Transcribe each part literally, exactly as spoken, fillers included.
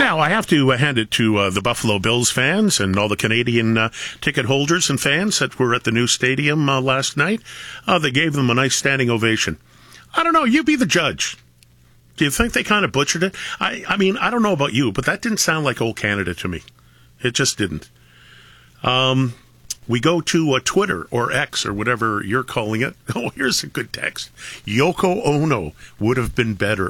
Well, I have to uh, hand it to uh, the Buffalo Bills fans and all the Canadian uh, ticket holders and fans that were at the new stadium uh, last night. Uh, they gave them a nice standing ovation. I don't know. You be the judge. Do you think they kind of butchered it? I, I mean, I don't know about you, but that didn't sound like old Canada to me. It just didn't. Um, we go to uh, Twitter or X or whatever you're calling it. Oh, here's a good text. Yoko Ono would have been better.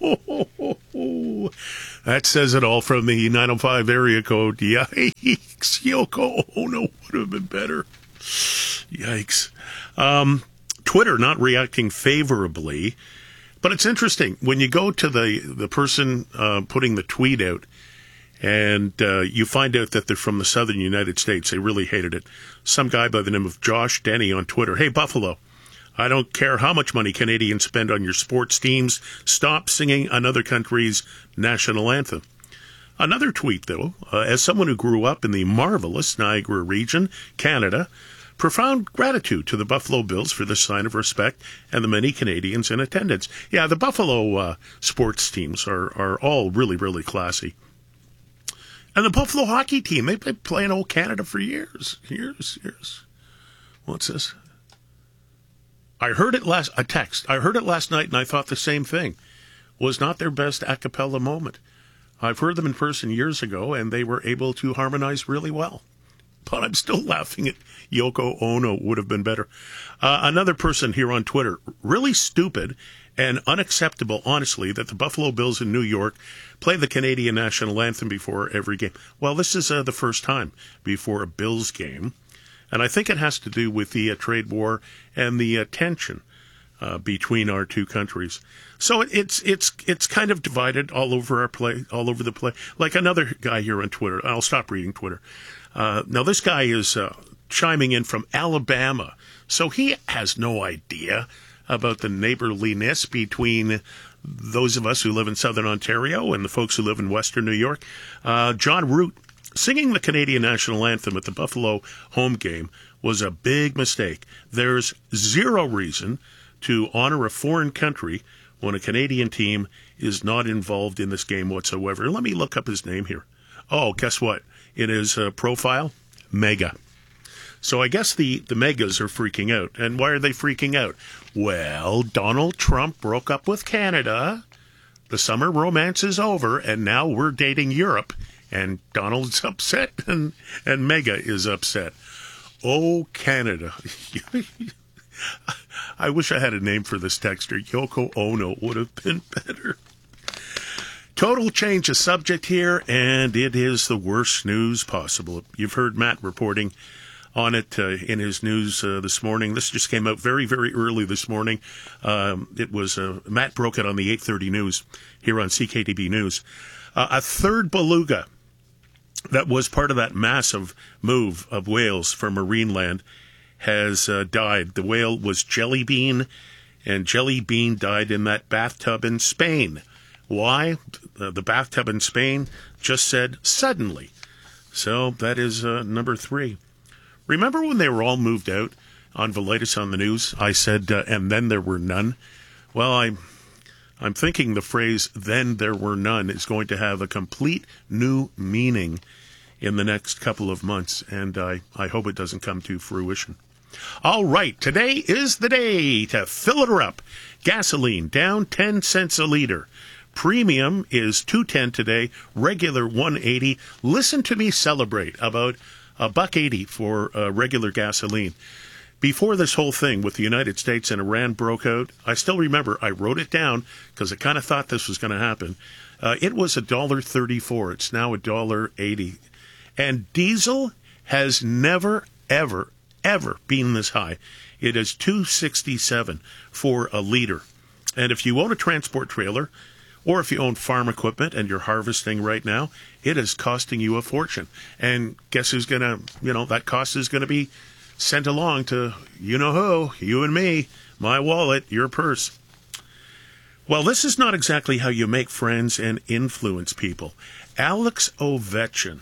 Oh, that says it all from the nine oh five area code. Yikes. Yoko Ono would have been better. Yikes. Um, Twitter not reacting favorably. But it's interesting. When you go to the, the person uh, putting the tweet out, and uh, you find out that they're from the southern United States, they really hated it. Some guy by the name of Josh Denny on Twitter. Hey, Buffalo, I don't care how much money Canadians spend on your sports teams. Stop singing another country's national anthem. Another tweet, though, uh, as someone who grew up in the marvelous Niagara region, Canada, profound gratitude to the Buffalo Bills for this sign of respect and the many Canadians in attendance. Yeah, the Buffalo uh, sports teams are, are all really, really classy. And the Buffalo hockey team, they've been playing old Canada for years, years, years. What's this? I heard it last, a text. I heard it last night and I thought the same thing. Was not their best a cappella moment. I've heard them in person years ago and they were able to harmonize really well. But I'm still laughing at Yoko Ono would have been better. Uh, another person here on Twitter, really stupid and unacceptable, honestly, that the Buffalo Bills in New York play the Canadian national anthem before every game. Well, this is uh, the first time before a Bills game, and I think it has to do with the uh, trade war and the uh, tension uh, between our two countries. So it's it's it's kind of divided all over our play, all over the play. Like another guy here on Twitter. I'll stop reading Twitter. Uh, now this guy is uh, chiming in from Alabama, so he has no idea about the neighborliness between those of us who live in southern Ontario and the folks who live in western New York. Uh, John Root singing the Canadian national anthem at the Buffalo home game was a big mistake. There's zero reason to honor a foreign country when a Canadian team is not involved in this game whatsoever. Let me look up his name here. Oh, guess what? In his uh, profile, Mega. So I guess the, the megas are freaking out. And why are they freaking out? Well, Donald Trump broke up with Canada. The summer romance is over, and now we're dating Europe. And Donald's upset, and, and Mega is upset. Oh, Canada. I wish I had a name for this texter. Yoko Ono would have been better. Total change of subject here, and it is the worst news possible. You've heard Matt reporting on it uh, in his news uh, this morning. This just came out very, very early this morning. Um, it was uh, Matt broke it on the eight thirty news here on C K D B News. Uh, a third beluga that was part of that massive move of whales for Marineland has uh, died. The whale was Jelly Bean, and Jelly Bean died in that bathtub in Spain. Why? Uh, the bathtub in Spain just said suddenly. So that is uh, number three. Remember when they were all moved out on Velitis on the News? I said, uh, and then there were none. Well, I'm, I'm thinking the phrase, then there were none, is going to have a complete new meaning in the next couple of months, and I, I hope it doesn't come to fruition. All right, today is the day to fill her up. Gasoline down ten cents a liter. Premium is two ten today, regular one eighty. Listen to me celebrate about a buck eighty for uh, regular gasoline. Before this whole thing with the United States and Iran broke out, I still remember I wrote it down because I kind of thought this was going to happen. Uh, it was one dollar thirty-four. It's now one dollar eighty. And diesel has never, ever, ever been this high. It is two sixty-seven for a liter. And if you own a transport trailer, or if you own farm equipment and you're harvesting right now, it is costing you a fortune. And guess who's going to, you know, that cost is going to be sent along to you-know-who, you and me, my wallet, your purse. Well, this is not exactly how you make friends and influence people. Alex Ovechkin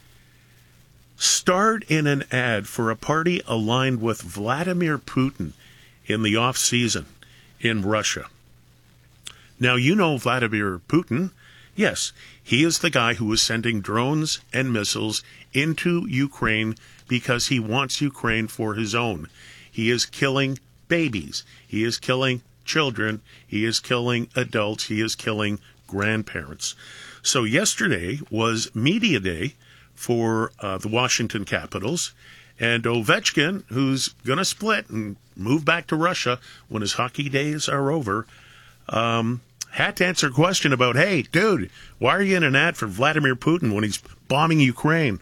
starred in an ad for a party aligned with Vladimir Putin in the off-season in Russia. Now, you know Vladimir Putin. Yes, he is the guy who is sending drones and missiles into Ukraine because he wants Ukraine for his own. He is killing babies. He is killing children. He is killing adults. He is killing grandparents. So yesterday was media day for uh, the Washington Capitals, and Ovechkin, who's going to split and move back to Russia when his hockey days are over, um, had to answer a question about, hey, dude, why are you in an ad for Vladimir Putin when he's bombing Ukraine?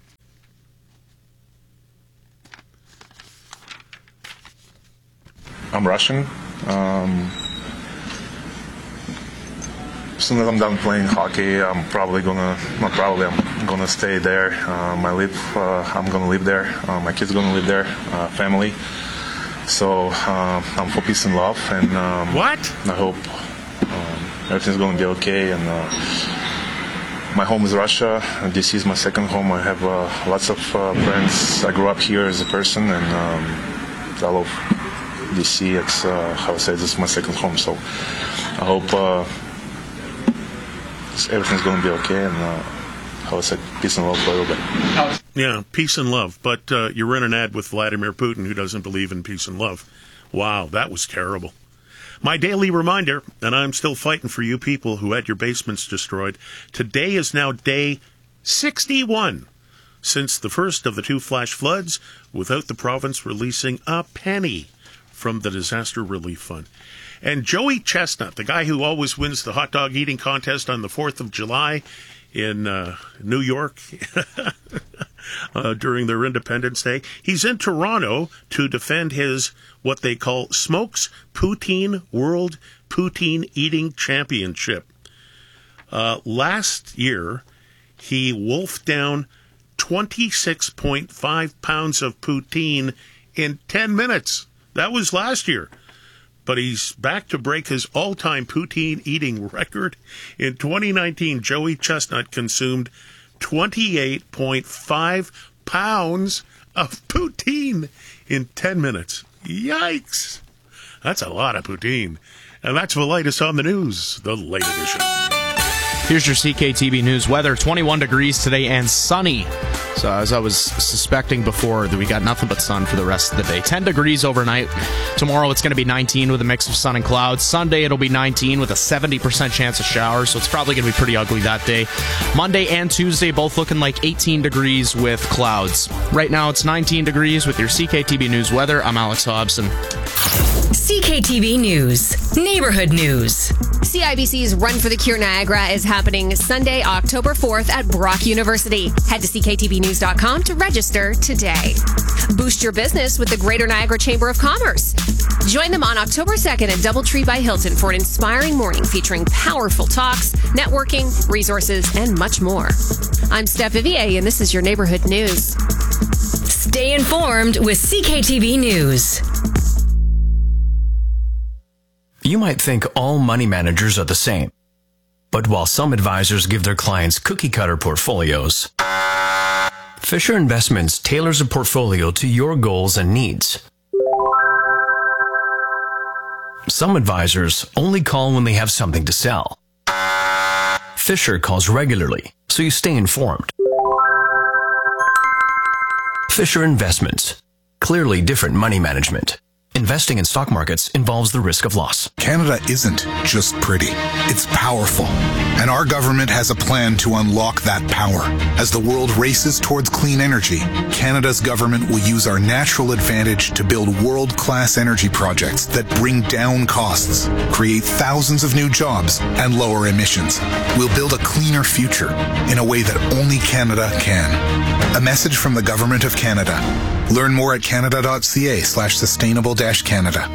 I'm Russian. Um, as soon as I'm done playing hockey, I'm probably gonna, not probably, I'm gonna stay there. Um, I live, uh, I'm gonna live there. Uh, my kids gonna live there, uh, family. So uh, I'm for peace and love, and um, what? I hope um, everything's gonna be okay. And uh, my home is Russia. And D C is my second home. I have uh, lots of uh, friends. I grew up here as a person, and um, I love D C. It's uh, how I say, this is my second home. So I hope uh, everything's gonna be okay, and uh, how I said, peace and love for everybody. Yeah, peace and love. But uh, you're in an ad with Vladimir Putin, who doesn't believe in peace and love. Wow, that was terrible. My daily reminder, and I'm still fighting for you people who had your basements destroyed. Today is now day sixty-one since the first of the two flash floods, without the province releasing a penny from the disaster relief fund. And Joey Chestnut, the guy who always wins the hot dog eating contest on the fourth of July in uh, New York uh, during their Independence Day, he's in Toronto to defend his, what they call, Smokes Poutine World Poutine Eating Championship. Uh, last year, he wolfed down twenty-six point five pounds of poutine in ten minutes. That was last year. But he's back to break his all-time poutine eating record. In twenty nineteen, Joey Chestnut consumed twenty-eight point five pounds of poutine in ten minutes. Yikes! That's a lot of poutine. And that's the latest on the news, the late edition. Here's your C K T V News weather. twenty-one degrees today and sunny. So as I was suspecting before, that we got nothing but sun for the rest of the day. ten degrees overnight. Tomorrow it's going to be nineteen with a mix of sun and clouds. Sunday it'll be nineteen with a seventy percent chance of showers, so it's probably going to be pretty ugly that day. Monday and Tuesday both looking like eighteen degrees with clouds. Right now it's nineteen degrees with your C K T V News weather. I'm Alex Hobson. C K T V News, Neighborhood News. C I B C's Run for the Cure Niagara is happening Sunday, October fourth at Brock University. Head to C K T V news dot com to register today. Boost your business with the Greater Niagara Chamber of Commerce. Join them on October second at Doubletree by Hilton for an inspiring morning featuring powerful talks, networking, resources, and much more. I'm Steph Vivier, and this is your Neighborhood News. Stay informed with C K T V News. You might think all money managers are the same. But while some advisors give their clients cookie-cutter portfolios, Fisher Investments tailors a portfolio to your goals and needs. Some advisors only call when they have something to sell. Fisher calls regularly, so you stay informed. Fisher Investments. Clearly different money management. Investing in stock markets involves the risk of loss. Canada isn't just pretty. It's powerful. And our government has a plan to unlock that power. As the world races towards clean energy, Canada's government will use our natural advantage to build world-class energy projects that bring down costs, create thousands of new jobs, and lower emissions. We'll build a cleaner future in a way that only Canada can. A message from the Government of Canada. Learn more at canada.ca slash sustainable dash Canada.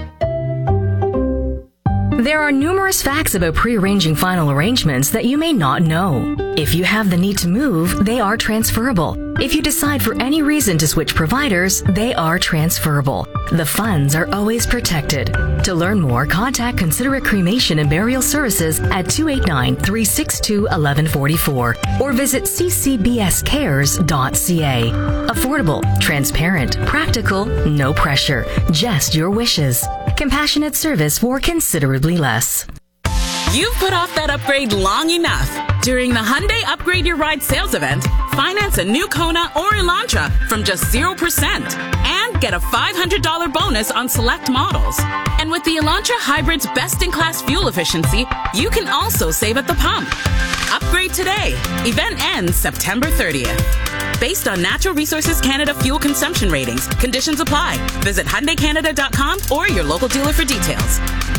There are numerous facts about pre-arranging final arrangements that you may not know. If you have the need to move, they are transferable. If you decide for any reason to switch providers, they are transferable. The funds are always protected. To learn more, contact Considerate Cremation and Burial Services at two eight nine, three six two, one one four four or visit c c b s cares dot c a. Affordable, transparent, practical, no pressure, just your wishes. Compassionate service for considerably less. You've put off that upgrade long enough. During the Hyundai Upgrade Your Ride sales event, finance a new Kona or Elantra from just zero percent and get a five hundred dollars bonus on select models. And with the Elantra Hybrid's best-in-class fuel efficiency, you can also save at the pump. Upgrade today. Event ends September thirtieth. Based on Natural Resources Canada fuel consumption ratings, conditions apply. Visit Hyundai Canada dot com or your local dealer for details.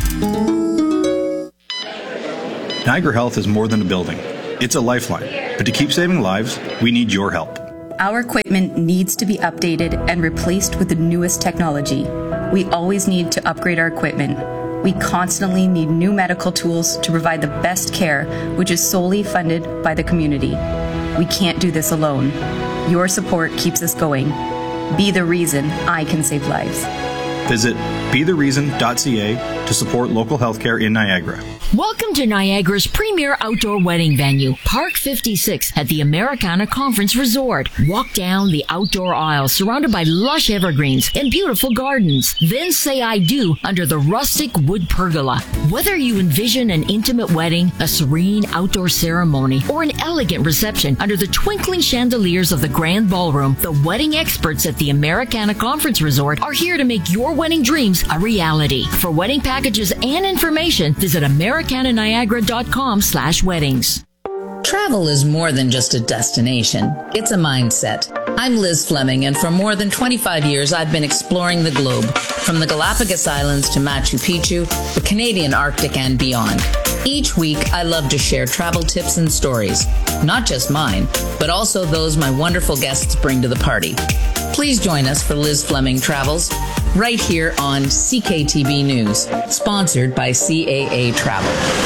Niagara Health is more than a building. It's a lifeline. But to keep saving lives, we need your help. Our equipment needs to be updated and replaced with the newest technology. We always need to upgrade our equipment. We constantly need new medical tools to provide the best care, which is solely funded by the community. We can't do this alone. Your support keeps us going. Be the reason I can save lives. Visit be the reason dot c a to support local healthcare in Niagara. Welcome to Niagara's premier outdoor wedding venue, Park fifty-six at the Americana Conference Resort. Walk down the outdoor aisle surrounded by lush evergreens and beautiful gardens. Then say I do under the rustic wood pergola. Whether you envision an intimate wedding, a serene outdoor ceremony, or an elegant reception under the twinkling chandeliers of the grand ballroom, the wedding experts at the Americana Conference Resort are here to make your wedding dreams a reality. For wedding packages and information, visit Americana Niagara dot com slash weddings. Travel is more than just a destination. It's a mindset. I'm Liz Fleming, and for more than twenty-five years, I've been exploring the globe, from the Galapagos Islands to Machu Picchu, the Canadian Arctic, and beyond. Each week, I love to share travel tips and stories, not just mine, but also those my wonderful guests bring to the party. Please join us for Liz Fleming Travels, right here on C K T B News, sponsored by C A A Travel.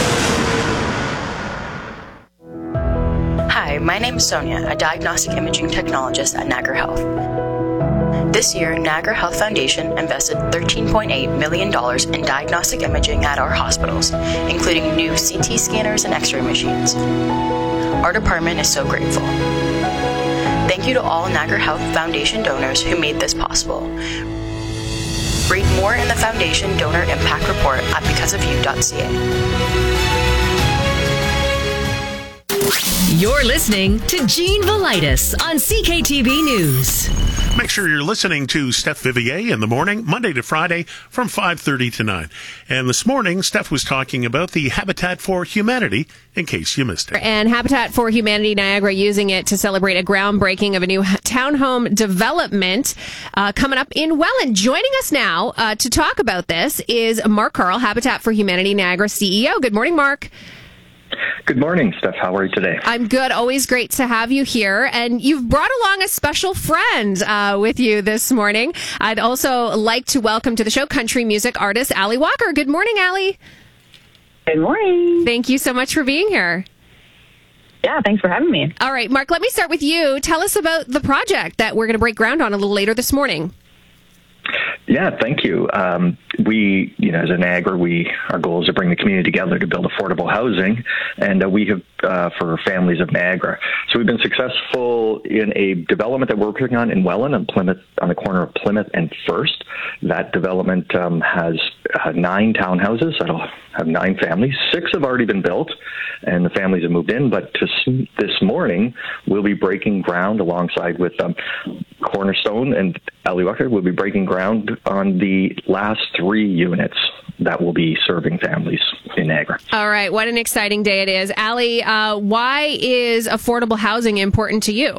Hi, my name is Sonia, a diagnostic imaging technologist at Niagara Health. This year, Niagara Health Foundation invested thirteen point eight million dollars in diagnostic imaging at our hospitals, including new C T scanners and X-ray machines. Our department is so grateful. Thank you to all Niagara Health Foundation donors who made this possible. Read more in the Foundation Donor Impact Report at because of you dot c a. You're listening to Gene Velitis on C K T B News. Make sure you're listening to Steph Vivier in the morning, Monday to Friday from five thirty to nine. And this morning, Steph was talking about the Habitat for Humanity, in case you missed it. And Habitat for Humanity Niagara using it to celebrate a groundbreaking of a new townhome development uh, coming up in Welland. Joining us now uh, to talk about this is Mark Carl, Habitat for Humanity Niagara C E O. Good morning, Mark. Good morning, Steph. How are you today? I'm good. Always great to have you here. And you've brought along a special friend uh, with you this morning. I'd also like to welcome to the show country music artist Ali Walker. Good morning, Ali. Good morning. Thank you so much for being here. Yeah, thanks for having me. All right, Mark, let me start with you. Tell us about the project that we're going to break ground on a little later this morning. Yeah, thank you. Um, we, you know, as a Niagara, we our goal is to bring the community together to build affordable housing, and uh, we have uh, for families of Niagara. So we've been successful in a development that we're working on in Welland, on Plymouth, on the corner of Plymouth and First. That development um, has uh, nine townhouses that'll have nine families. Six have already been built, and the families have moved in. But to, this morning, we'll be breaking ground alongside with um, Cornerstone and Ali Walker. We'll be breaking ground on the last three units that will be serving families in Niagara. All right. What an exciting day it is. Ali, uh, why is affordable housing important to you?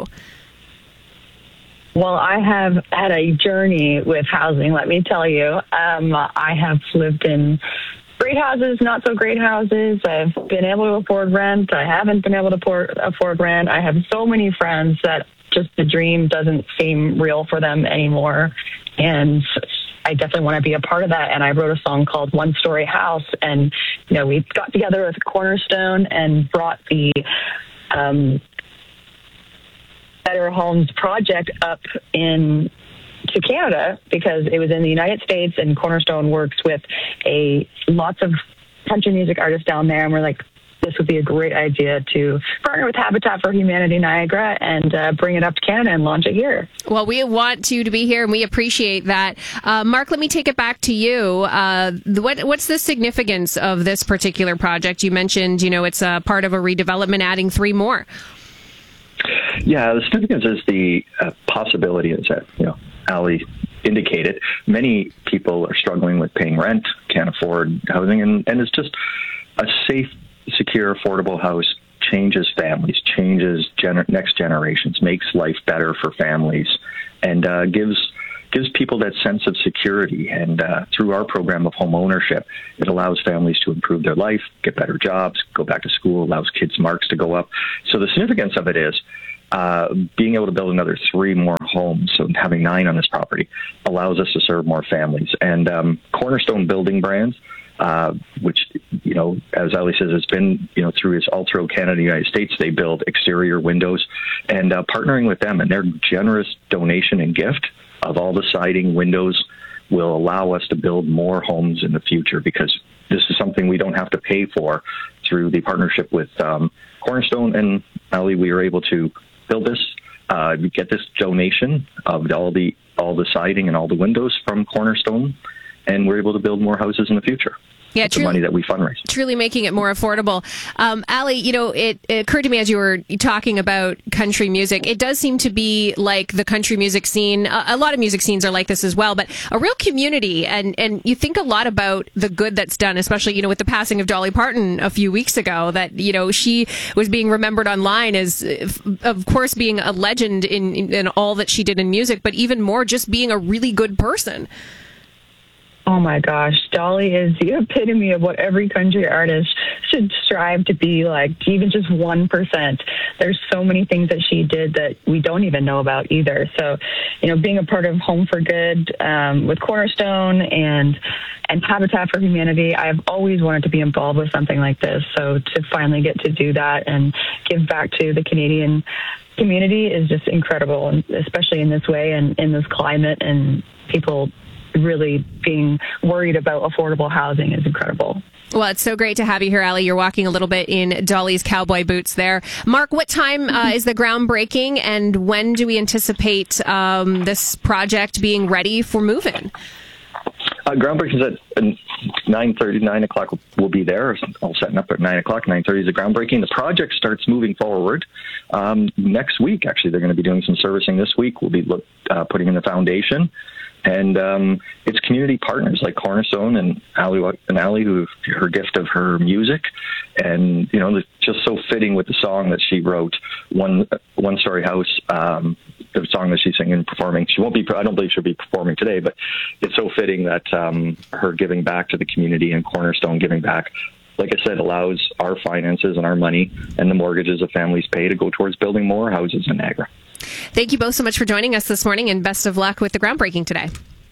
Well, I have had a journey with housing, let me tell you. Um, I have lived in great houses, not so great houses. I've been able to afford rent. I haven't been able to afford, afford rent. I have so many friends that just the dream doesn't seem real for them anymore. And I definitely want to be a part of that. And I wrote a song called One Story House. And, you know, we got together with Cornerstone and brought the um, Better Homes project up in to Canada because it was in the United States, and Cornerstone works with a lots of country music artists down there. And we're like, this would be a great idea to partner with Habitat for Humanity Niagara and uh, bring it up to Canada and launch it here. Well, we want you to be here, and we appreciate that. Uh, Mark, let me take it back to you. Uh, what, what's the significance of this particular project? You mentioned, you know, it's a part of a redevelopment, adding three more. Yeah, the significance is the uh, possibility is that, you know, Ali indicated, many people are struggling with paying rent, can't afford housing, and, and it's just a safe, secure, affordable house changes families, changes gener- next generations, makes life better for families, and uh, gives gives people that sense of security. And uh, through our program of home ownership, it allows families to improve their life, get better jobs, go back to school, allows kids' marks to go up. So the significance of it is uh, being able to build another three more homes, so having nine on this property, allows us to serve more families. And um, Cornerstone Building Brands, Uh, which, you know, as Ali says, it's been, you know, through his all through Canada, United States, they build exterior windows, and uh, partnering with them and their generous donation and gift of all the siding, windows, will allow us to build more homes in the future, because this is something we don't have to pay for through the partnership with um, Cornerstone. And Ali, we were able to build this, uh, get this donation of all the all the siding and all the windows from Cornerstone, and we're able to build more houses in the future. Yeah, with the money that we fundraise. Truly making it more affordable. Um, Ali, you know, it, it occurred to me as you were talking about country music, it does seem to be like the country music scene. A, a lot of music scenes are like this as well, but a real community. And, and you think a lot about the good that's done, especially, you know, with the passing of Dolly Parton a few weeks ago, that, you know, she was being remembered online as, of course, being a legend in, in, in all that she did in music, but even more just being a really good person. Oh my gosh, Dolly is the epitome of what every country artist should strive to be like, even just one percent. There's so many things that she did that we don't even know about either. So, you know, being a part of Home for Good um, with Cornerstone and and Habitat for Humanity, I've always wanted to be involved with something like this. So to finally get to do that and give back to the Canadian community is just incredible, and especially in this way and in this climate, and people really being worried about affordable housing is incredible. Well, it's so great to have you here, Ali. You're walking a little bit in Dolly's cowboy boots there. Mark, what time uh, is the groundbreaking, and when do we anticipate um, this project being ready for move-in? Uh, groundbreaking is at nine thirty, nine o'clock. We'll be there. All setting up at nine o'clock. nine thirty is the groundbreaking. The project starts moving forward um, next week. Actually, they're going to be doing some servicing this week. We'll be look, uh, putting in the foundation. And um, it's community partners like Cornerstone and Ali, and Ali, who her gift of her music, and you know, just so fitting with the song that she wrote, one one story house, um, the song that she's singing and performing. She won't be. I don't believe she'll be performing today, but it's so fitting that um, her giving back to the community and Cornerstone giving back, like I said, allows our finances and our money and the mortgages that families pay to go towards building more houses in Niagara. Thank you both so much for joining us this morning, and best of luck with the groundbreaking today.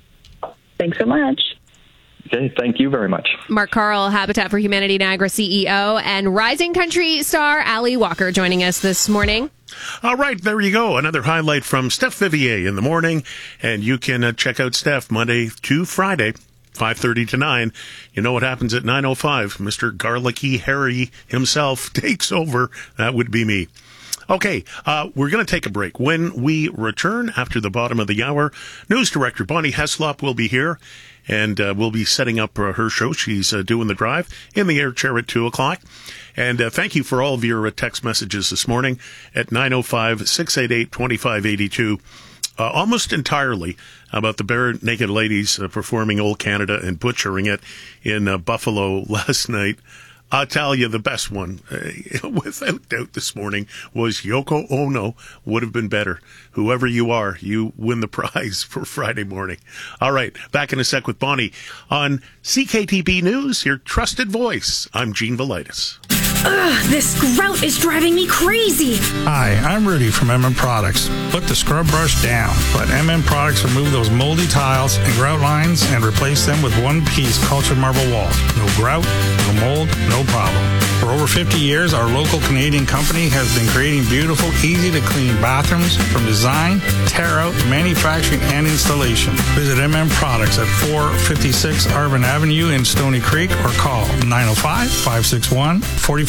Thanks so much. Okay, thank you very much. Mark Carl, Habitat for Humanity Niagara C E O, and rising country star Ali Walker joining us this morning. All right, there you go. Another highlight from Steph Vivier in the morning, and you can uh, check out Steph Monday to Friday, five thirty to nine. You know what happens at nine oh five? Mister Garlicky Harry himself takes over. That would be me. Okay, uh, we're going to take a break. When we return after the bottom of the hour, news director Bonnie Heslop will be here, and uh, we'll be setting up uh, her show. She's uh, doing the drive in the air chair at two o'clock. And uh, thank you for all of your uh, text messages this morning at nine oh five, six eight eight, two five eight two. Uh, almost entirely about the Bare Naked Ladies uh, performing Old Canada and butchering it in uh, Buffalo last night. I'll tell you, the best one, uh, without doubt this morning, was Yoko Ono. Would have been better. Whoever you are, you win the prize for Friday morning. All right, back in a sec with Bonnie on C K T B News, your trusted voice. I'm Gene Velitis. Ugh, this grout is driving me crazy. Hi, I'm Rudy from M M Products. Put the scrub brush down. Let M M Products remove those moldy tiles and grout lines and replace them with one-piece cultured marble walls. No grout, no mold, no problem. For over fifty years, our local Canadian company has been creating beautiful, easy-to-clean bathrooms from design, tear-out, manufacturing, and installation. Visit M M Products at four fifty-six Arvin Avenue in Stony Creek or call nine oh five, five six one, four five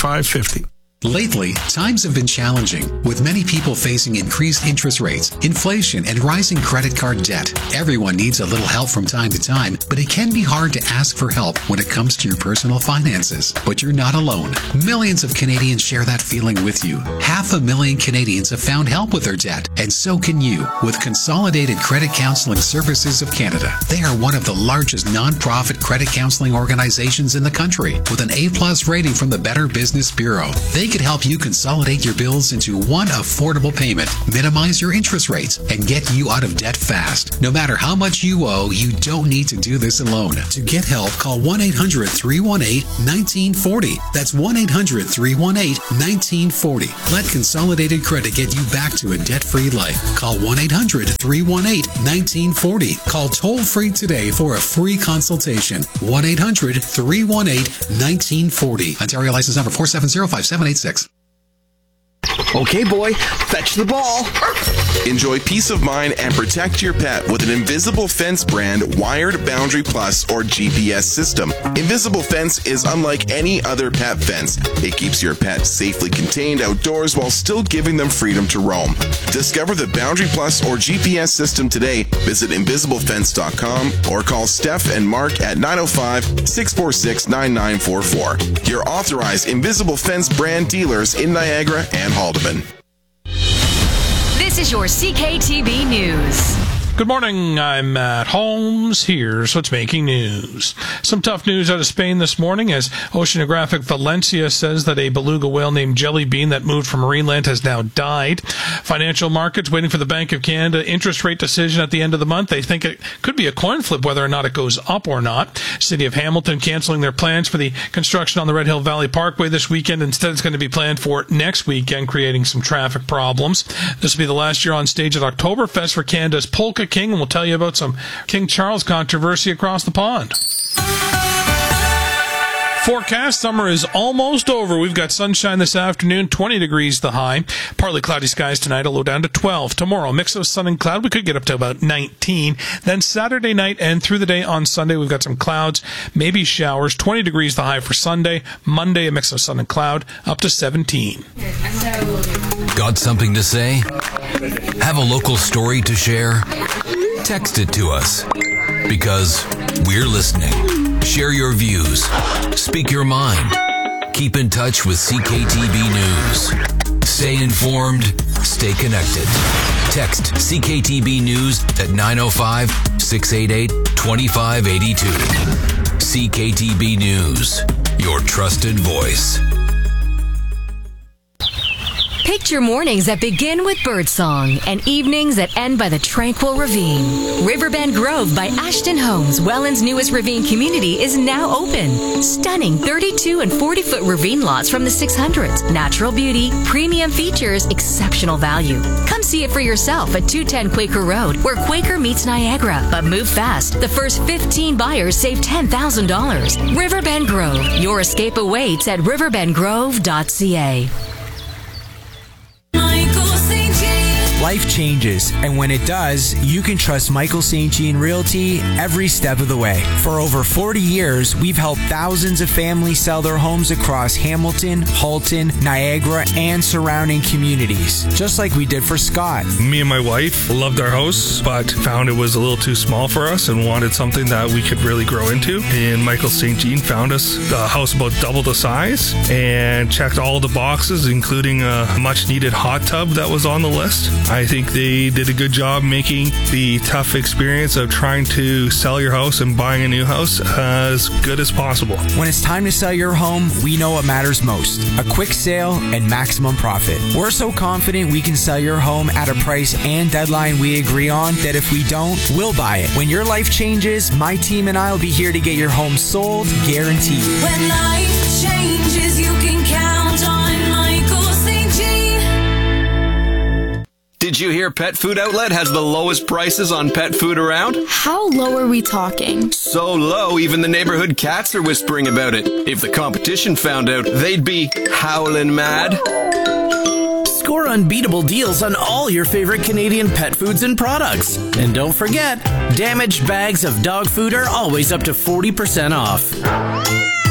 five fifty. Lately, times have been challenging, with many people facing increased interest rates, inflation, and rising credit card debt. Everyone needs a little help from time to time, but it can be hard to ask for help when it comes to your personal finances. But you're not alone. Millions of Canadians share that feeling with you. Half a million Canadians have found help with their debt, and so can you with Consolidated Credit Counseling Services of Canada. They are one of the largest non-profit credit counseling organizations in the country, with an A-plus rating from the Better Business Bureau. They can help you consolidate your bills into one affordable payment, minimize your interest rates, and get you out of debt fast. No matter how much you owe, you don't need to do this alone. To get help, call one eight hundred, three one eight, one nine four zero. That's one eight hundred, three one eight, one nine four zero. Let Consolidated Credit get you back to a debt-free life. Call one eight hundred, three one eight, one nine four zero. Call toll-free today for a free consultation. one eight hundred, three one eight, one nine four zero. Ontario license number four seven zero, five seven eight six. Okay, boy, fetch the ball. Enjoy peace of mind and protect your pet with an Invisible Fence brand Wired Boundary Plus or G P S system. Invisible Fence is unlike any other pet fence. It keeps your pet safely contained outdoors while still giving them freedom to roam. Discover the Boundary Plus or G P S system today. Visit invisible fence dot com or call Steph and Mark at nine oh five, six four six, nine nine four four. Your authorized Invisible Fence brand dealers in Niagara and Haldeman. This is your C K T B News. Good morning, I'm Matt Holmes. Here's what's making news. Some tough news out of Spain this morning as Oceanographic Valencia says that a beluga whale named Jelly Bean that moved from Marineland has now died. Financial markets waiting for the Bank of Canada interest rate decision at the end of the month. They think it could be a coin flip whether or not it goes up or not. City of Hamilton canceling their plans for the construction on the Red Hill Valley Parkway this weekend. Instead, it's going to be planned for next weekend, creating some traffic problems. This will be the last year on stage at Oktoberfest for Canada's Polka King, and we'll tell you about some King Charles controversy across the pond. Forecast, summer is almost over. We've got sunshine this afternoon, twenty degrees the high. Partly cloudy skies tonight, a low down to twelve. Tomorrow, mix of sun and cloud. We could get up to about nineteen. Then Saturday night and through the day on Sunday, we've got some clouds, maybe showers. twenty degrees the high for Sunday. Monday, a mix of sun and cloud, up to seventeen. Got something to say? Have a local story to share? Text it to us, because we're listening. Share your views. Speak your mind. Keep in touch with C K T B News. Stay informed. Stay connected. Text C K T B News at nine oh five, six eight eight, two five eight two. C K T B News, your trusted voice. Picture mornings that begin with birdsong and evenings that end by the tranquil ravine. Riverbend Grove by Ashton Homes, Welland's newest ravine community, is now open. Stunning thirty-two and forty foot ravine lots from the six hundreds. Natural beauty, premium features, exceptional value. Come see it for yourself at two ten Quaker Road, where Quaker meets Niagara. But move fast. The first fifteen buyers save ten thousand dollars. Riverbend Grove. Your escape awaits at riverbend grove dot c a. Life changes, and when it does, you can trust Michael Saint Jean Realty every step of the way. For over forty years, we've helped thousands of families sell their homes across Hamilton, Halton, Niagara, and surrounding communities, just like we did for Scott. Me and my wife loved our house, but found it was a little too small for us and wanted something that we could really grow into. And Michael Saint Jean found us a house about double the size and checked all the boxes, including a much-needed hot tub that was on the list. I think they did a good job making the tough experience of trying to sell your house and buying a new house as good as possible. When it's time to sell your home, we know what matters most: a quick sale and maximum profit. We're so confident we can sell your home at a price and deadline we agree on that if we don't, we'll buy it. When your life changes, my team and I will be here to get your home sold, guaranteed. When life changes, you can count on Michael Saint Jean. Did you hear Pet Food Outlet has the lowest prices on pet food around? How low are we talking? So low, even the neighborhood cats are whispering about it. If the competition found out, they'd be howling mad. Score unbeatable deals on all your favorite Canadian pet foods and products. And don't forget, damaged bags of dog food are always up to forty percent off.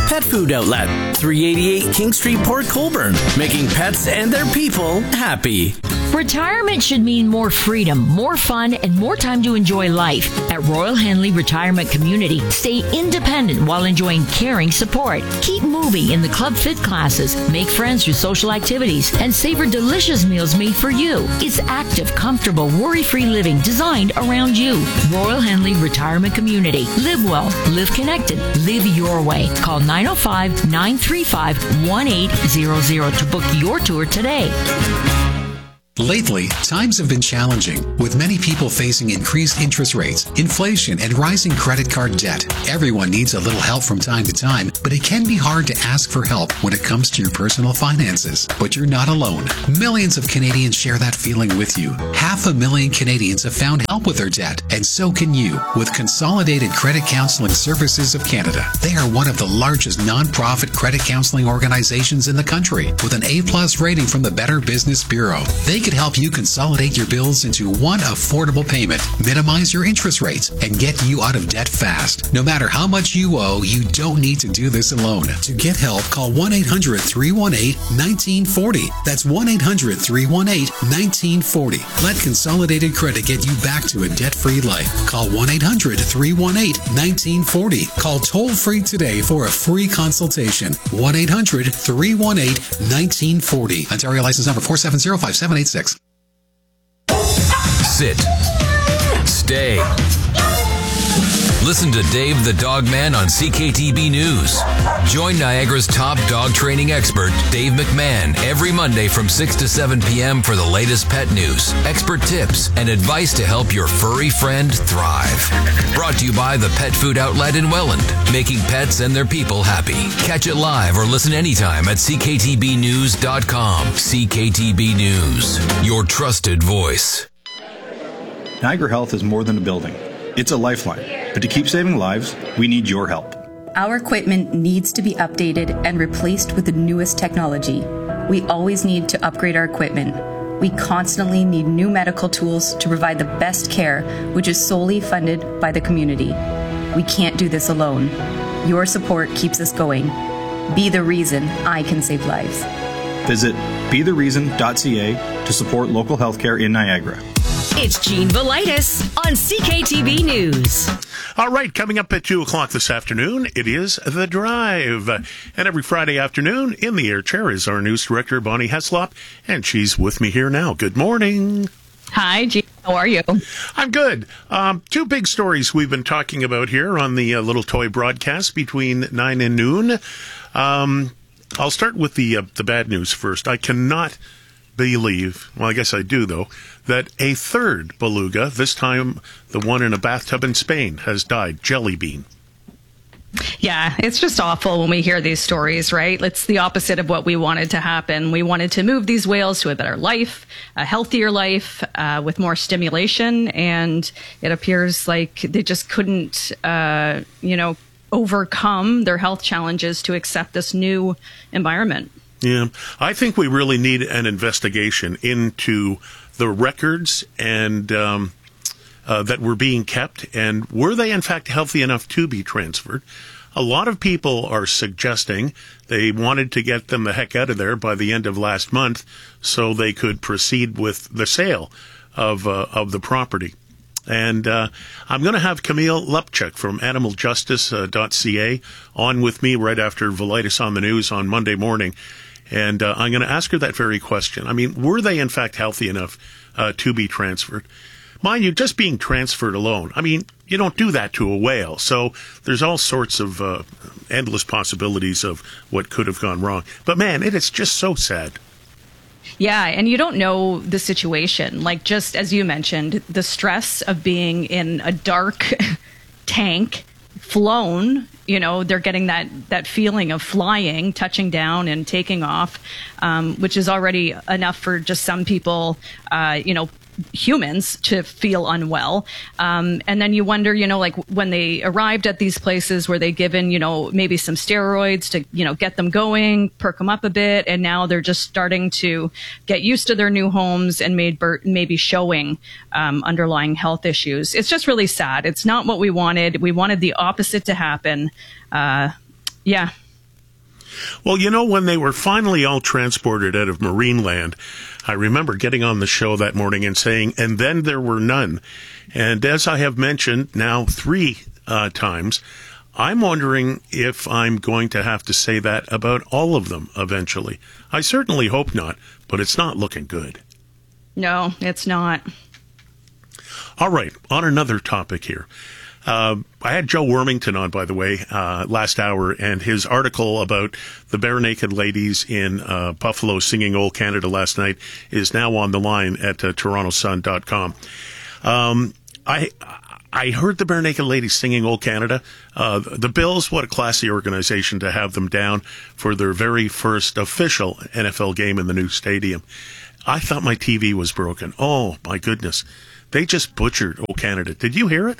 Pet Food Outlet, three eighty-eight King Street, Port Colborne, making pets and their people happy. Retirement should mean more freedom, more fun, and more time to enjoy life. At Royal Henley Retirement Community, stay independent while enjoying caring support. Keep moving in the Club Fit classes, make friends through social activities, and savor delicious meals made for you. It's active, comfortable, worry-free living designed around you. Royal Henley Retirement Community. Live well, live connected, live your way. Call nine oh five, nine three five, one eight zero zero to book your tour today. Lately, times have been challenging, with many people facing increased interest rates, inflation, and rising credit card debt. Everyone needs a little help from time to time, but it can be hard to ask for help when it comes to your personal finances. But you're not alone. Millions of Canadians share that feeling with you. Half a million Canadians have found help with their debt, and so can you, with Consolidated Credit Counseling Services of Canada. They are one of the largest non-profit credit counseling organizations in the country, with an A-plus rating from the Better Business Bureau. They could help you consolidate your bills into one affordable payment, minimize your interest rates, and get you out of debt fast. No matter how much you owe, you don't need to do this alone. To get help, call one eight hundred, three one eight, one nine four zero. That's one eight hundred, three one eight, one nine four zero. Let Consolidated Credit get you back to a debt-free life. Call one eight hundred, three one eight, one nine four zero. Call toll-free today for a free consultation. one eight hundred, three one eight, one nine four zero. Ontario license number four seven zero, five seven eight six. Sit. Stay. Listen to Dave the Dog Man on C K T B News. Join Niagara's top dog training expert, Dave McMahon, every Monday from six to seven p.m. for the latest pet news, expert tips, and advice to help your furry friend thrive. Brought to you by the Pet Food Outlet in Welland, making pets and their people happy. Catch it live or listen anytime at c k t b news dot com. C K T B News, your trusted voice. Niagara Health is more than a building. It's a lifeline. But to keep saving lives, we need your help. Our equipment needs to be updated and replaced with the newest technology. We always need to upgrade our equipment. We constantly need new medical tools to provide the best care, which is solely funded by the community. We can't do this alone. Your support keeps us going. Be the reason I can save lives. Visit be the reason dot c a to support local healthcare in Niagara. It's Gene Velitis on C K T V News. All right, coming up at two o'clock this afternoon, it is The Drive. And every Friday afternoon, in the air chair is our news director, Bonnie Heslop, and she's with me here now. Good morning. Hi, Gene. How are you? I'm good. Um, two big stories we've been talking about here on the uh, Little Toy broadcast between nine and noon. Um, I'll start with the uh, the bad news first. I cannot believe, well, I guess I do, though, that a third beluga, this time the one in a bathtub in Spain, has died. Jelly Bean. Yeah, it's just awful when we hear these stories, right? It's the opposite of what we wanted to happen. We wanted to move these whales to a better life, a healthier life, uh, with more stimulation, and it appears like they just couldn't, uh, you know, overcome their health challenges to accept this new environment. Yeah, I think we really need an investigation into the records and um, uh, that were being kept, and were they in fact healthy enough to be transferred? A lot of people are suggesting they wanted to get them the heck out of there by the end of last month so they could proceed with the sale of uh, of the property. And uh, I'm going to have Camille Lepchuk from animal justice dot c a on with me right after Velitis on the News on Monday morning. And uh, I'm going to ask her that very question. I mean, were they in fact healthy enough uh, to be transferred? Mind you, just being transferred alone, I mean, you don't do that to a whale. So there's all sorts of uh, endless possibilities of what could have gone wrong. But man, it is just so sad. Yeah, and you don't know the situation. Like, just as you mentioned, the stress of being in a dark tank, flown, you know, they're getting that, that feeling of flying, touching down and taking off, um, which is already enough for just some people, uh, you know, humans to feel unwell. Um, and then you wonder, you know, like when they arrived at these places, were they given, you know, maybe some steroids to, you know, get them going, perk them up a bit. And now they're just starting to get used to their new homes and made, maybe showing um, underlying health issues. It's just really sad. It's not what we wanted. We wanted the opposite to happen. Uh, yeah. Well, you know, when they were finally all transported out of Marineland, I remember getting on the show that morning and saying, and then there were none. And as I have mentioned now three uh, times, I'm wondering if I'm going to have to say that about all of them eventually. I certainly hope not, but it's not looking good. No, it's not. All right, on another topic here. Uh, I had Joe Wormington on, by the way, uh, last hour, and his article about the bare naked ladies in uh, Buffalo singing Old Canada last night is now on the line at uh, toronto sun dot com. Um, I I heard the bare naked ladies singing Old Canada. Uh, the Bills, what a classy organization to have them down for their very first official N F L game in the new stadium. I thought my T V was broken. Oh, my goodness. They just butchered Old Canada. Did you hear it?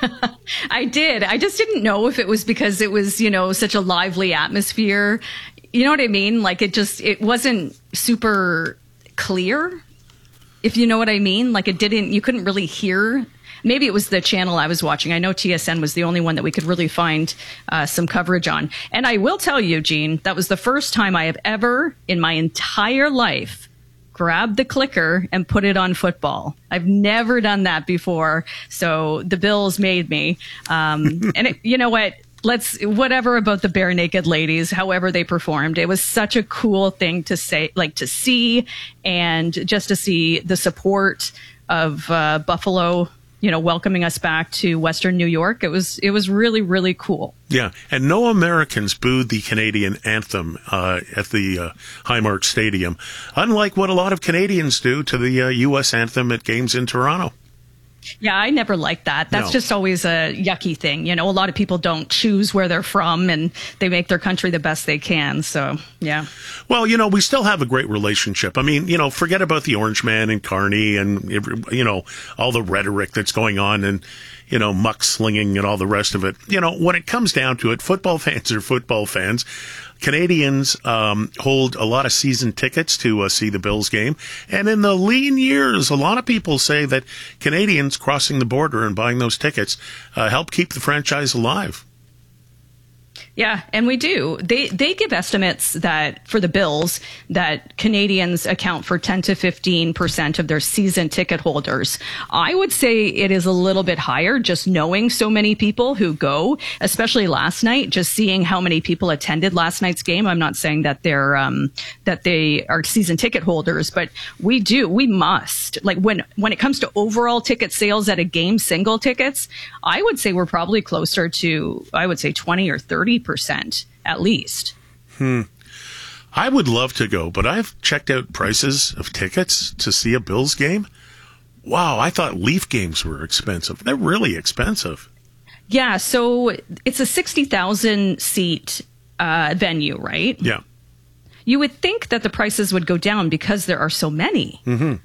I did. I just didn't know if it was because it was, you know, such a lively atmosphere. You know what I mean? Like it just, it wasn't super clear, if you know what I mean. Like it didn't, you couldn't really hear. Maybe it was the channel I was watching. I know T S N was the only one that we could really find uh, some coverage on. And I will tell you, Gene, that was the first time I have ever in my entire life grabbed the clicker and put it on football. I've never done that before. So the Bills made me. Um, and it, you know what? Let's, whatever about the bare naked ladies, however they performed, it was such a cool thing to say, like to see, and just to see the support of uh, Buffalo, you know, welcoming us back to Western New York. It was, it was really, really cool. Yeah, and no Americans booed the Canadian anthem uh, at the uh, Highmark Stadium, unlike what a lot of Canadians do to the uh, U S anthem at games in Toronto. Yeah, I never liked that. That's No. just always a yucky thing. You know, a lot of people don't choose where they're from, and they make their country the best they can. So, yeah. Well, you know, we still have a great relationship. I mean, you know, forget about the Orange Man and Carney and, you know, all the rhetoric that's going on and, you know, muck slinging and all the rest of it. You know, when it comes down to it, football fans are football fans. Canadians um, hold a lot of season tickets to uh, see the Bills game. And in the lean years, a lot of people say that Canadians crossing the border and buying those tickets uh, help keep the franchise alive. Yeah, and we do. They they give estimates that for the Bills that Canadians account for ten to fifteen percent of their season ticket holders. I would say it is a little bit higher, just knowing so many people who go, especially last night, just seeing how many people attended last night's game. I'm not saying that they're um, that they are season ticket holders, but we do. We must. Like when when it comes to overall ticket sales at a game, single tickets, I would say we're probably closer to, I would say twenty or thirty percent at least. Hmm. I would love to go, but I've checked out prices of tickets to see a Bills game. Wow, I thought Leaf games were expensive. They're really expensive. Yeah, so it's a sixty thousand seat uh, venue, right? Yeah. You would think that the prices would go down because there are so many. Mm-hmm.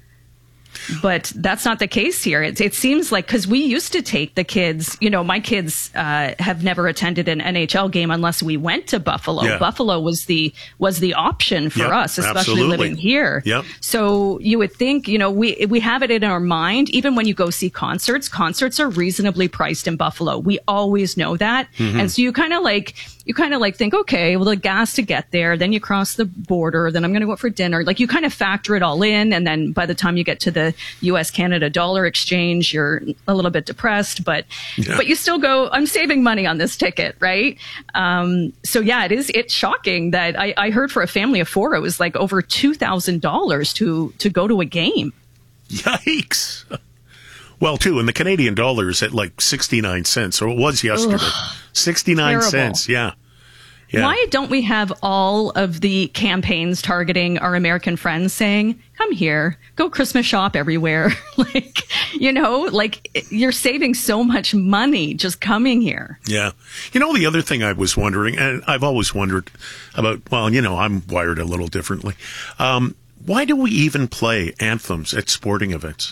But that's not the case here. It, it seems like, because we used to take the kids, you know, my kids uh, have never attended an N H L game unless we went to Buffalo. Yeah. Buffalo was the was the option for Yep, us, especially absolutely. living here. Yep. So you would think, you know, we we have it in our mind, even when you go see concerts, concerts are reasonably priced in Buffalo. We always know that. Mhm. And so you kind of like, you kind of like think, okay, well, the gas to get there, then you cross the border, then I'm going to go out for dinner. Like you kind of factor it all in. And then by the time you get to the U S Canada dollar exchange, you're a little bit depressed, but, Yeah. but you still go, I'm saving money on this ticket. Right. Um, so yeah, it is, it's shocking that I, I heard for a family of four, it was like over two thousand dollars to, to go to a game. Yikes. Well, too, and the Canadian dollar is at like sixty-nine cents, or it was yesterday. Ugh. sixty-nine Terrible. cents, yeah. Yeah. Why don't we have all of the campaigns targeting our American friends saying, come here, go Christmas shop everywhere? Like, you know, like you're saving so much money just coming here. Yeah. You know, the other thing I was wondering, and I've always wondered about, well, you know, I'm wired a little differently. Um, why do we even play anthems at sporting events?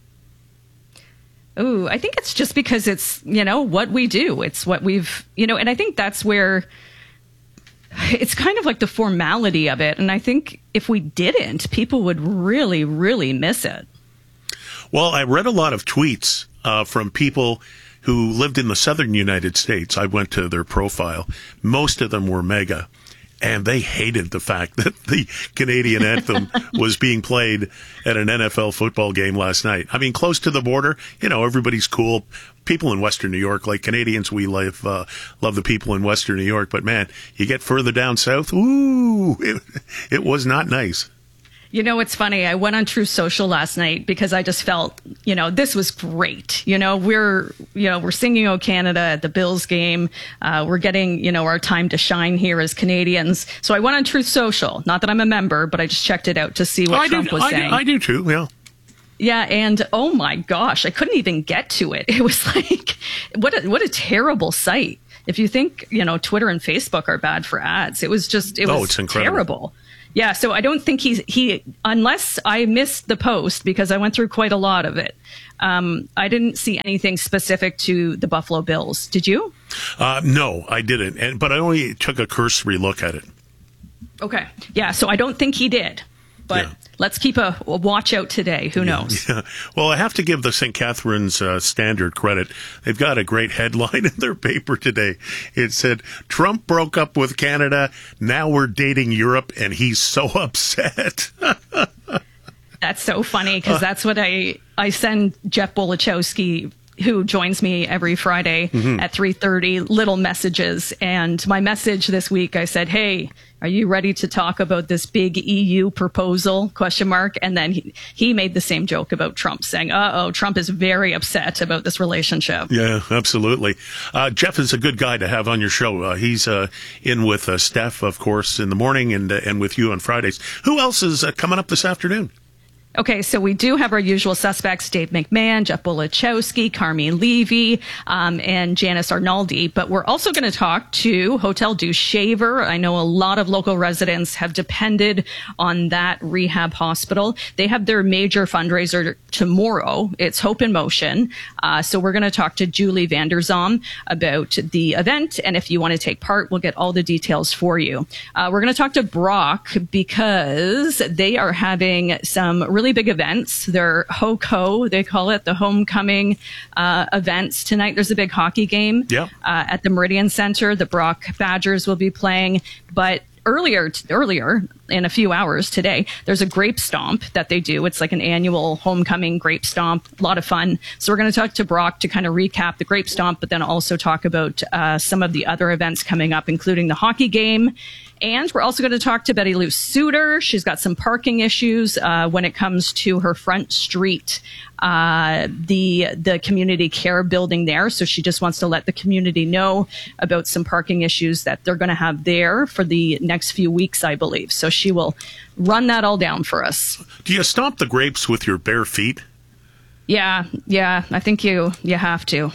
Ooh, I think it's just because it's, you know, what we do. It's what we've, you know, and I think that's where it's kind of like the formality of it. And I think if we didn't, people would really, really miss it. Well, I read a lot of tweets uh, from people who lived in the southern United States. I went to their profile. Most of them were MAGA. and they hated the fact that the Canadian anthem was being played at an N F L football game last night. I mean, close to the border, you know, everybody's cool. People in Western New York, like Canadians, we love, uh, love the people in Western New York. But, man, you get further down south, ooh, it, it was not nice. You know, it's funny. I went on Truth Social last night because I just felt, you know, this was great. You know, we're, you know, we're singing "O Canada" at the Bills game. Uh, we're getting, you know, our time to shine here as Canadians. So I went on Truth Social. Not that I'm a member, but I just checked it out to see what I Trump do, was I saying. Do, I do too, yeah. Yeah, and oh my gosh, I couldn't even get to it. It was like, what a, what a terrible sight. If you think, you know, Twitter and Facebook are bad for ads, it was just, it was oh, it's incredible. terrible. Yeah, so I don't think he's, he, unless I missed the post, because I went through quite a lot of it, um, I didn't see anything specific to the Buffalo Bills. Did you? Uh, no, I didn't, and but I only took a cursory look at it. Okay, yeah, so I don't think he did, but yeah. Let's keep a, a watch out today. Who knows? Yeah. Well, I have to give the Saint Catharines uh, Standard credit. They've got a great headline in their paper today. It said, Trump broke up with Canada. Now we're dating Europe, and he's so upset. That's so funny because that's what I, I send Jeff Bolachowski, who joins me every Friday mm-hmm. at three thirty, little messages. And my message this week, I said, hey, are you ready to talk about this big E U proposal, question mark? And then he, he made the same joke about Trump, saying, uh-oh, Trump is very upset about this relationship. Yeah, absolutely. Uh, Jeff is a good guy to have on your show. Uh, he's uh, in with uh, Steph, of course, in the morning and, uh, and with you on Fridays. Who else is uh, coming up this afternoon? Okay, so we do have our usual suspects, Dave McMahon, Jeff Bolachowski, Carmine Levy, um, and Janice Arnaldi. But we're also going to talk to Hotel du Shaver. I know a lot of local residents have depended on that rehab hospital. They have their major fundraiser tomorrow. It's Hope in Motion. Uh, so we're going to talk to Julie Vanderzom about the event. And if you want to take part, we'll get all the details for you. Uh, we're going to talk to Brock because they are having some really really big events. They're H O C O, they call it, the homecoming uh, events. Tonight there's a big hockey game yep. uh, at the Meridian Center. The Brock Badgers will be playing. But earlier, t- earlier in a few hours today, there's a grape stomp that they do. It's like an annual homecoming grape stomp. A lot of fun. So we're going to talk to Brock to kind of recap the grape stomp, but then also talk about uh, some of the other events coming up, including the hockey game. And we're also going to talk to Betty Lou Suter. She's got some parking issues uh, when it comes to her front street, uh, the the community care building there. So she just wants to let the community know about some parking issues that they're going to have there for the next few weeks, I believe. So she will run that all down for us. Do you stomp the grapes with your bare feet? Yeah, yeah, I think you you have to.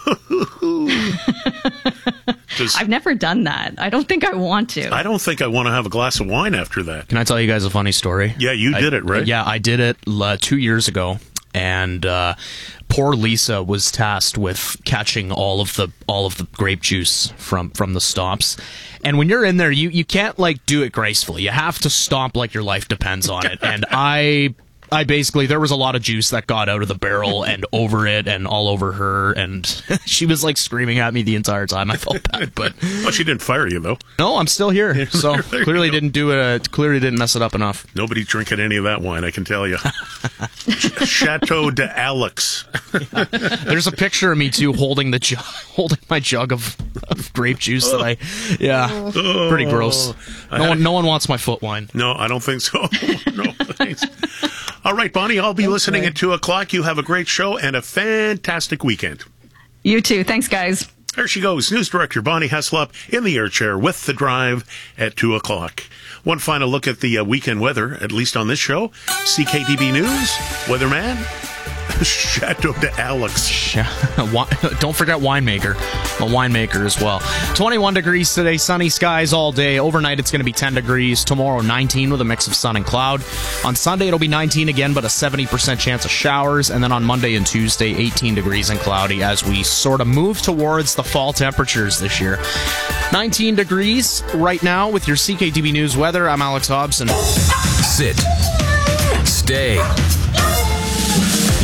Does, I've never done that. I don't think I want to. I don't think I want to have a glass of wine after that. Can I tell you guys a funny story? Yeah, you I, did it, right? Yeah, I did it uh, two years ago, and uh, poor Lisa was tasked with catching all of the all of the grape juice from, from the stomps. And when you're in there, you, you can't like do it gracefully. You have to stomp like your life depends on it. And I. I basically, there was a lot of juice that got out of the barrel and over it and all over her, and she was like screaming at me the entire time. I felt bad, but well, she didn't fire you though. No, I'm still here, so clearly didn't do it. Clearly didn't mess it up enough. Nobody's drinking any of that wine, I can tell you. Chateau de Alex. Yeah. There's a picture of me too, holding the jug, holding my jug of, of grape juice that I, yeah, oh, pretty gross. No one, no one wants my foot wine. No, I don't think so. No, thanks. All right, Bonnie, I'll be Thanks, listening Ray. At two o'clock. You have a great show and a fantastic weekend. You too. Thanks, guys. There she goes. News director Bonnie Heslop in the air chair with The Drive at two o'clock. One final look at the uh, weekend weather, at least on this show. C K T B News, weatherman, Chateau de Alex. Don't forget winemaker. A winemaker as well. twenty-one degrees today, sunny skies all day. Overnight it's going to be ten degrees. Tomorrow nineteen with a mix of sun and cloud. On Sunday it'll be nineteen again, but a seventy percent chance of showers. And then on Monday and Tuesday, eighteen degrees and cloudy as we sort of move towards the fall temperatures this year. nineteen degrees right now with your C K T B News weather. I'm Alex Hobson. Sit. Stay.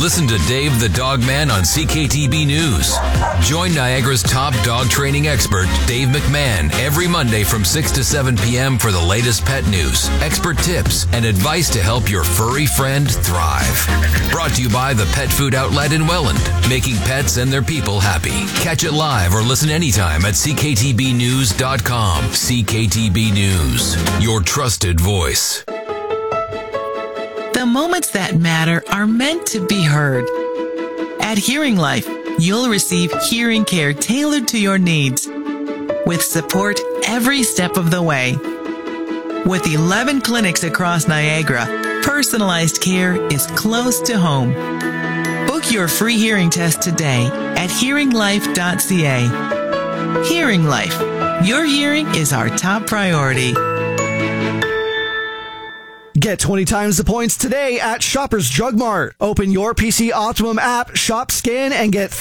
Listen to Dave the Dog Man on C K T B News. Join Niagara's top dog training expert, Dave McMahon, every Monday from six to seven p.m. for the latest pet news, expert tips, and advice to help your furry friend thrive. Brought to you by the Pet Food Outlet in Welland, making pets and their people happy. Catch it live or listen anytime at c k t b news dot com. C K T B News, your trusted voice. The moments that matter are meant to be heard. At Hearing Life, you'll receive hearing care tailored to your needs, with support every step of the way. With eleven clinics across Niagara, personalized care is close to home. Book your free hearing test today at hearing life dot c a. Hearing Life. Your hearing is our top priority. Get twenty times the points today at Shoppers Drug Mart. Open your P C Optimum app, shop, scan, and get